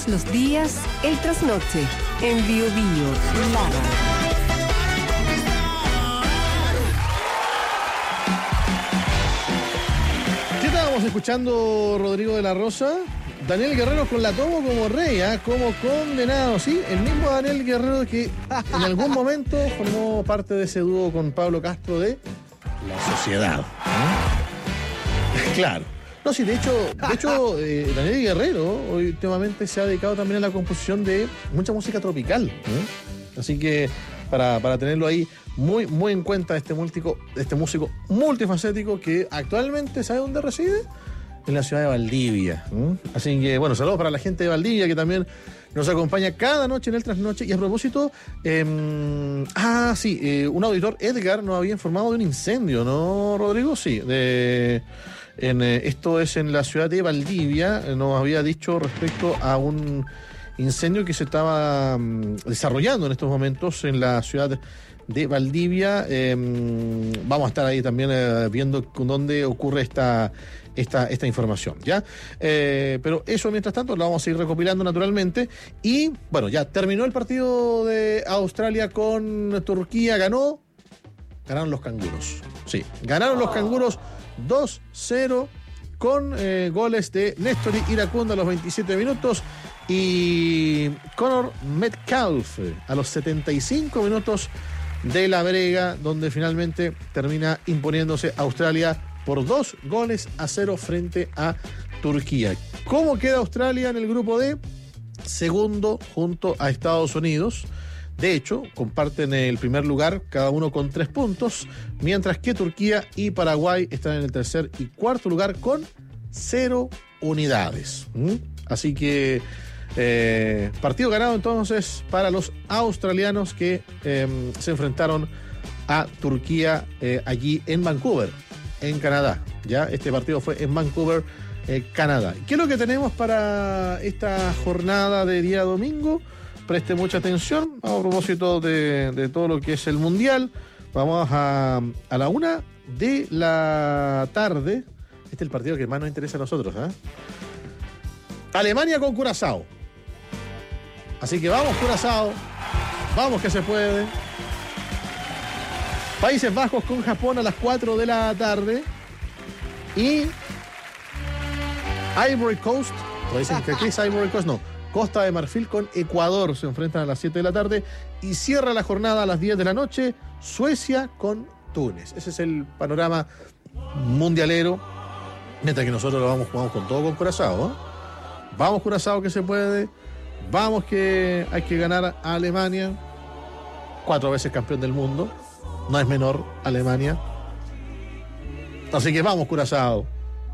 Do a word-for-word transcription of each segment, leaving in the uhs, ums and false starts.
Todos los días, el trasnoche, en Bio Bio, Lara. ¿Qué estábamos escuchando, Rodrigo de la Rosa? Daniel Guerrero con la tomo como rey, ¿eh? Como condenado, ¿sí? El mismo Daniel Guerrero que en algún momento formó parte de ese dúo con Pablo Castro de La Sociedad. ¿Eh? Claro. No, sí, de hecho, de hecho eh, Daniel Guerrero últimamente se ha dedicado también a la composición de mucha música tropical. ¿Eh? Así que para, para tenerlo ahí muy, muy en cuenta, este, múltico, este músico multifacético que actualmente, ¿sabe dónde reside? En la ciudad de Valdivia. ¿Mm? Así que, bueno, saludos para la gente de Valdivia que también nos acompaña cada noche en el Trasnoche. Y a propósito, eh, ah, sí, eh, un auditor, Edgar, nos había informado de un incendio, ¿no, Rodrigo? Sí, de, en, eh, esto es en la ciudad de Valdivia. Eh, nos había dicho respecto a un incendio que se estaba um, desarrollando en estos momentos en la ciudad de Valdivia. Eh, vamos a estar ahí también eh, viendo con dónde ocurre esta, esta, esta información, ¿ya? Eh, pero eso, mientras tanto, lo vamos a ir recopilando naturalmente. Y, bueno, ya terminó el partido de Australia con Turquía. Ganó, ganaron los canguros. Sí, ganaron los canguros dos cero con eh, goles de Néstor Iracundo a los veintisiete minutos y Connor Metcalf a los setenta y cinco minutos de la brega, donde finalmente termina imponiéndose Australia por dos goles a cero frente a Turquía. ¿Cómo queda Australia en el grupo D? Segundo junto a Estados Unidos. De hecho, comparten el primer lugar, cada uno con tres puntos, mientras que Turquía y Paraguay están en el tercer y cuarto lugar con cero unidades. ¿Mm? Así que eh, partido ganado entonces para los australianos que eh, se enfrentaron a Turquía eh, allí en Vancouver, en Canadá. Ya este partido fue en Vancouver, eh, Canadá. ¿Qué es lo que tenemos para esta jornada de día domingo? Preste mucha atención a propósito de, de todo lo que es el Mundial. Vamos a, a la una de la tarde. Este es el partido que más nos interesa a nosotros, ¿eh? Alemania con Curazao. Así que vamos, Curazao. Vamos que se puede. Países Bajos con Japón a las cuatro de la tarde. Y Ivory Coast. ¿O dicen que aquí es Ivory Coast? No. Costa de Marfil con Ecuador se enfrentan a las siete de la tarde y cierra la jornada a las diez de la noche Suecia con Túnez. Ese es el panorama mundialero, mientras que nosotros lo vamos, jugamos con todo con Curazao, ¿eh? Vamos Curazao que se puede, vamos que hay que ganar a Alemania, cuatro veces campeón del mundo, no es menor Alemania, así que vamos Curazao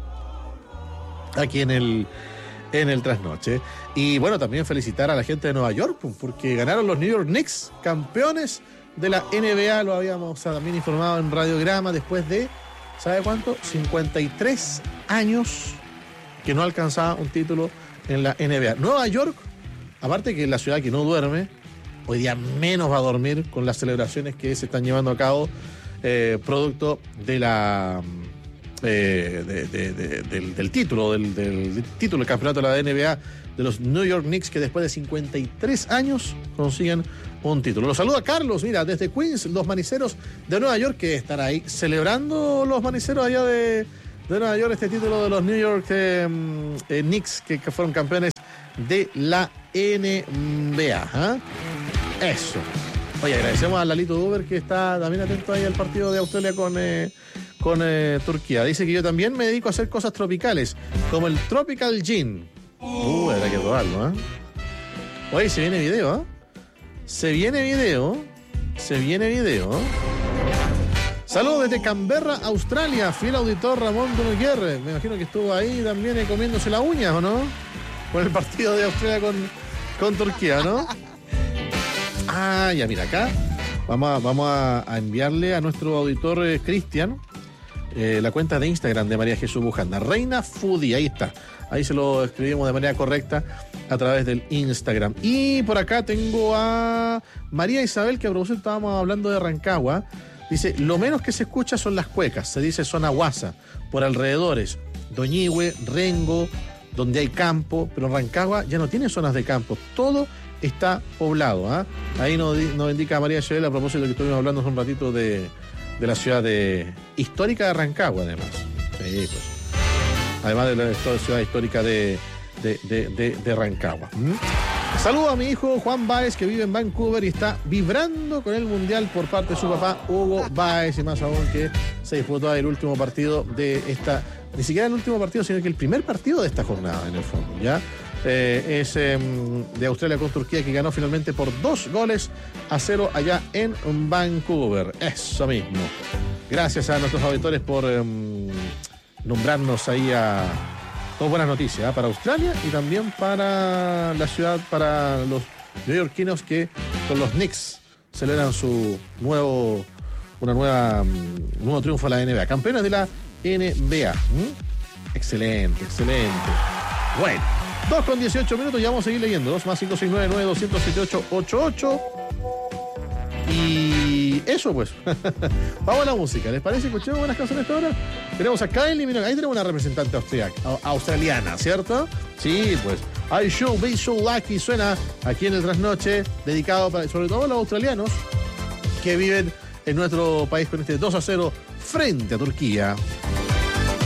aquí en el en el Trasnoche. Y bueno, también felicitar a la gente de Nueva York, porque ganaron los New York Knicks, campeones de la N B A, lo habíamos también informado en Radiograma, después de, ¿sabe cuánto? cincuenta y tres años que no alcanzaba un título en la N B A. Nueva York, aparte que es la ciudad que no duerme, hoy día menos va a dormir con las celebraciones que se están llevando a cabo, eh, producto de la... Eh, de, de, de, del, del título del, del, del título del campeonato de la N B A de los New York Knicks, que después de cincuenta y tres años consiguen un título. Los saluda Carlos, mira, desde Queens, los maniceros de Nueva York, que están ahí celebrando los maniceros allá de, de Nueva York este título de los New York eh, eh, Knicks, que, que fueron campeones de la N B A. ¿eh? Eso. Oye, agradecemos a Lalito Duber, que está también atento ahí al partido de Australia con eh, con eh, Turquía. Dice que yo también me dedico a hacer cosas tropicales, como el Tropical Gin. Uh, habrá que probarlo, ¿eh? Oye, se viene video, ¿eh? Se viene video. Se viene video. Saludos desde Canberra, Australia. Fiel auditor Ramón Dunoguer. Me imagino que estuvo ahí también eh, comiéndose la uña, ¿o no? Con el partido de Australia con, con Turquía, ¿no? Ah, ya, mira, acá vamos a, vamos a, a enviarle a nuestro auditor eh, Cristian eh, la cuenta de Instagram de María Jesús Bujanda, Reina Foodie, ahí está. Ahí se lo escribimos de manera correcta a través del Instagram. Y por acá tengo a María Isabel, que a propósito estábamos hablando de Rancagua. Dice, lo menos que se escucha son las cuecas, se dice zona Guasa, por alrededores, Doñihue, Rengo, donde hay campo, pero Rancagua ya no tiene zonas de campo, todo está poblado. ¿eh? Ahí nos, nos indica María Chevela a propósito de que estuvimos hablando hace un ratito de, de la ciudad de, histórica de Rancagua, además. Sí, pues. Además de la ciudad histórica de, de, de, de, de Rancagua. ¿Mm? Saludo a mi hijo Juan Báez, que vive en Vancouver y está vibrando con el Mundial por parte de su papá Hugo Báez, y más aún que se disputó el último partido de esta, ni siquiera el último partido, sino que el primer partido de esta jornada, en el fondo, ¿ya? Eh, es eh, de Australia con Turquía, que ganó finalmente por dos goles a cero allá en Vancouver. Eso mismo. Gracias a nuestros auditores por eh, nombrarnos ahí a... Dos buenas noticias ¿eh? para Australia y también para la ciudad, para los neoyorquinos que con los Knicks celebran su nuevo, una nueva, un nuevo triunfo a la N B A. Campeones de la N B A. ¿Mm? Excelente, excelente. Bueno, dos con dieciocho minutos, ya vamos a seguir leyendo. dos más cinco seis nueve nueve dos cero siete ocho ocho ocho. Y eso pues. Vamos a la música, ¿les parece? Escuchemos buenas canciones esta hora. Tenemos a Kylie Minogue, ahí tenemos una representante austriaca, australiana, ¿cierto? Sí, pues. I Should Be So Lucky suena aquí en el Trasnoche, dedicado para, sobre todo a los australianos que viven en nuestro país con este dos a cero frente a Turquía.